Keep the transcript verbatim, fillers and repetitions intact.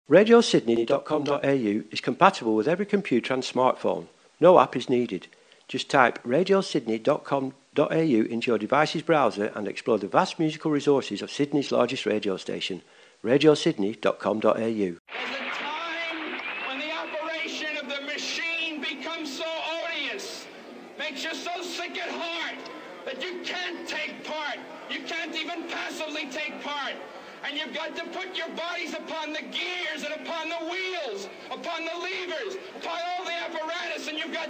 radio sydney dot com dot a u is compatible with every computer and smartphone. No app is needed. Just type radio sydney dot com dot a u into your device's browser and explore the vast musical resources of Sydney's largest radio station, radio sydney dot com dot a u. There's a time when the operation of the machine becomes so odious, makes you so sick at heart that you can't take part. You can't even passively take part. And you've got to put your bodies upon the gears and upon the wheels, upon the levers, upon all the apparatus, and you've got